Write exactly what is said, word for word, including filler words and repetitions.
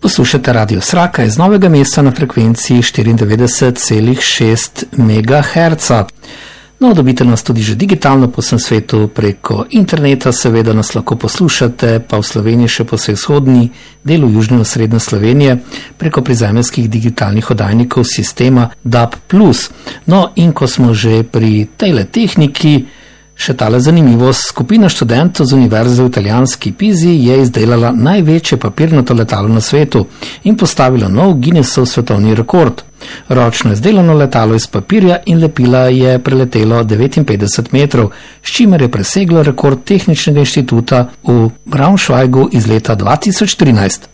Poslušate Radio Sraka iz Novega mesta na frekvenciji štiriindevetdeset celih šest megaherca. No, dobite nas tudi že digitalno po vsem svetu preko interneta, seveda nas lahko poslušate, pa v Sloveniji še po vsej vzhodni delu južne in srednje Slovenije preko prizemeljskih digitalnih oddajnikov sistema D A B plus. No, in ko smo že pri tejle tehniki, še tale zanimivost, skupina študentov z univerze v italijanski Pizi je izdelala največje papirnato letalo na svetu in postavila nov Guinnessov svetovni rekord. Ročno izdelano letalo iz papirja in lepila je preletelo devetinpetdeset metrov, s čimer je preseglo rekord Tehničnega inštituta v Braunschweigu iz leta dva tisoč trinajst.